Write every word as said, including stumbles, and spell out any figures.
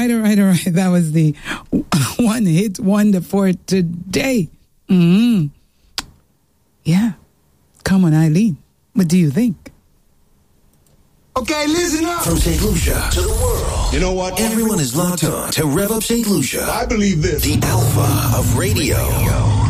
right, all right, all right. That was the one hit wonder for today. Mm-hmm. Yeah. Come on, Eileen. What do you think? Okay, listen up. From Saint Lucia to the world. You know what? Everyone is locked on to Rev Up Saint Lucia. I believe this. The alpha of radio.